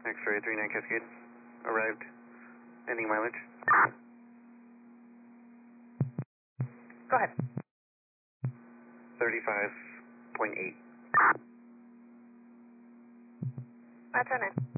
X-ray 39 Cascade. Arrived. Ending mileage. Go ahead. 35.8. That's our name.